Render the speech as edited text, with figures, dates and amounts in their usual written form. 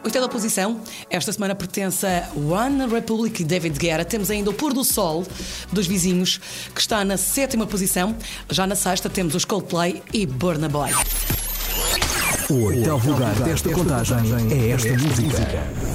Oitava posição, esta semana pertence a One Republic e David Guetta. Temos ainda o Pôr do Sol dos Vizinhos, que está na sétima posição. Já na sexta temos os Coldplay e Burna Boy. O oitavo lugar desta contagem é esta música.